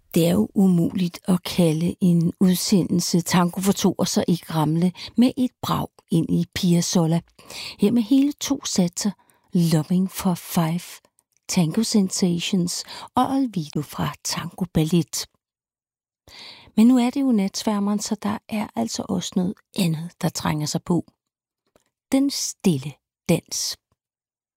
Det er jo umuligt at kalde en udsendelse Tango for to og så ikke ramle med et brag ind i Piazzolla. Her med hele 2 satser, Loving for 5, Tango Sensations og Olvido fra Tango Ballet. Men nu er det jo natsværmeren, så der er altså også noget andet, der trænger sig på. Den stille dans.